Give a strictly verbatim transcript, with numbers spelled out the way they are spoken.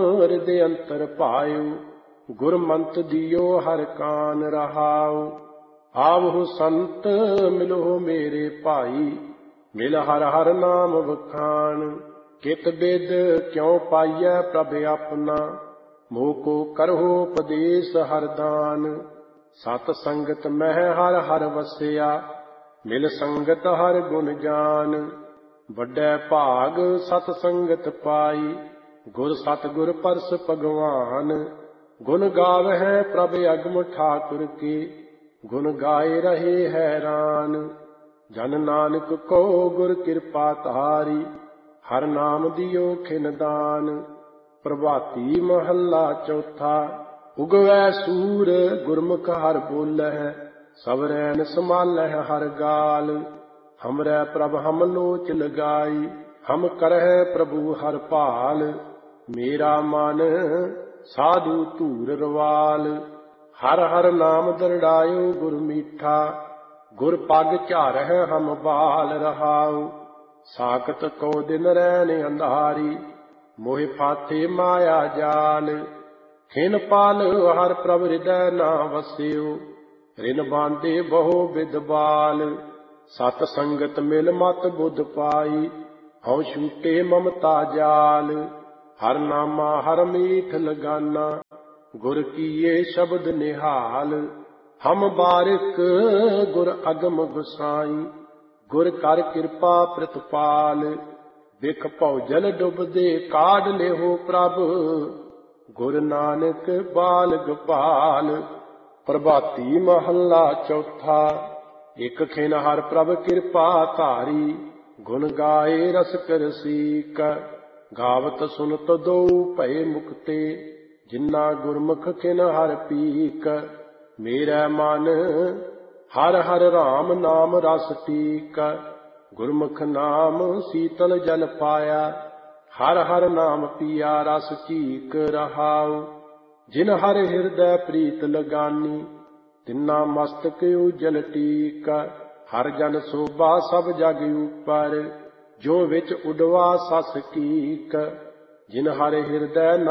ਹਿਰਦੇ ਅੰਤਰ ਪਾਇਓ। ਗੁਰਮੰਤ ਦਿਓ ਹਰ ਕਾਨ ਰਹਾਉ। ਆਵਹੁ ਸੰਤ ਮਿਲੋ ਮੇਰੇ ਭਾਈ, ਮਿਲ ਹਰ ਹਰ ਨਾਮ ਵਖਾਣ। ਕਿਤ ਬਿਦ ਕਿਉ ਪਾਈਐ ਪ੍ਰਭ ਆਪਣਾ, ਮੋਹ ਕੋ ਕਰਹੁ ਉਪਦੇਸ ਹਰ ਦਾਨ। ਸਤ ਸੰਗਤ ਮਹਿ ਹਰ ਹਰ ਵਸਿਆ, ਮਿਲ ਸੰਗਤ ਹਰ ਗੁਣ ਜਾਨ। ਵੱਡੈ ਭਾਗ ਸਤ ਸੰਗਤ ਪਾਈ, ਗੁਰ ਸਤ ਗੁਰ ਪਰਸ ਭਗਵਾਨ। ਗੁਣ ਗਾਵਹਿ ਪ੍ਰਭ ਅਗਮ ਠਾਕੁਰ ਕੇ, ਗੁਣ ਗਾਏ ਰਹੇ ਹੈਰਾਨ। ਜਨ ਨਾਨਕ ਕੋ ਗੁਰ ਕਿਰਪਾ ਧਾਰੀ, ਹਰ ਨਾਮ ਦਿਓ ਖਿਨ ਦਾਨ। ਪ੍ਰਭਾਤੀ ਮਹੱਲਾ ਚੌਥਾ। ਉਗਵੈ ਸੂਰ ਗੁਰਮੁਖ ਹਰ ਬੋਲਹਿ, ਸਭ ਰੈਣ ਸਮਾਲਹਿ ਹਰ ਗਾਲ। ਹਮਰੈ ਪ੍ਰਭ ਹਮ ਲੋਚ ਲਗਾਈ, ਹਮ ਕਰਹਿ ਪ੍ਰਭੂ ਹਰ ਭਾਲ। ਮੇਰਾ ਮਨ ਸਾਧੂ ਧੂਰ ਰਵਾਲ, ਹਰ ਹਰ ਨਾਮ ਦਰੜਾਇਓ ਗੁਰ ਮੀਠਾ। ਗੁਰ ਪਗ ਝਾਰਹਿ ਹਮ ਬਾਲ ਰਹਾਉ। ਸਾਕਤ ਕੋ ਦਿਨ ਰੈਣ ਅੰਧਾਰੀ, ਮੋਹਿ ਫਾਥੇ ਮਾਇਆ ਜਾਲ। ਖਿਨ ਪਾਲ ਹਰ ਪ੍ਰਭ ਹਿਰਦੈ ਨਾ ਵਸਿਓ, ਰਿਨ ਬਾਂਧੇ ਬਹੁ ਬਿਦ ਬਾਲ। ਸਤ ਸੰਗਤ ਮਿਲ ਮਤ ਬੁੱਧ ਪਾਈ, ਹਉ ਛੂਟੇ ਮਮਤਾ ਜਾਲ। ਹਰ ਨਾਮਾ ਹਰ ਮੀਠ ਲਗਾਨਾ, ਗੁਰ ਕੀਏ ਸ਼ਬਦ ਨਿਹਾਲ। ਹਮ ਬਾਰਿਕ ਗੁਰ ਅਗਮ ਗੁਸਾਈ, ਗੁਰ ਕਰ ਕਿਰਪਾ ਪ੍ਰਤਪਾਲ। ਵਿਖ ਭਉ ਜਲ ਡੁਬਦੇ ਕਾਢ ਲਿਹੋ ਪ੍ਰਭ, ਗੁਰ ਨਾਨਕ ਬਾਲ ਗੋਪਾਲ। ਪ੍ਰਭਾਤੀ ਮਹੱਲਾ ਚੌਥਾ। ਇਕ ਖਿਨ ਹਰ ਪ੍ਰਭ ਕਿਰਪਾ ਧਾਰੀ, ਗੁਣ ਗਾਏ ਰਸਕ ਰਸੀਕ। ਗਾਵਤ ਸੁਨਤ ਦਉ ਭਏ ਮੁਕਤੇ, ਜਿਨਾ ਗੁਰਮੁਖ ਖਿਨ ਹਰ ਪੀਕ। ਮੇਰਾ ਮਨ ਹਰ ਹਰ ਰਾਮ ਨਾਮ ਰਸ ਟੀਕ। ਗੁਰਮੁਖ ਨਾਮ ਸੀਤਲ ਜਲ ਪਾਇਆ, ਹਰ ਹਰ ਨਾਮ ਪੀਆ ਰਸ ਚੀਕ ਰਹਾਉ। ਜਿਨ ਹਰ ਹਿਰਦੈ ਪ੍ਰੀਤ ਲਗਾਨੀ, ਤਿਨਾ ਮਸਤਕ ਉਜਲ ਟੀਕ। ਹਰ ਜਨ ਸੋਭਾ ਸਭ ਜਗ ਉਪਰ, ਜੋ ਵਿੱਚ ਉਡਵਾ ਸਸ ਕੀਕ। ਜਿਨ ਹਰ ਹਿਰਦੈ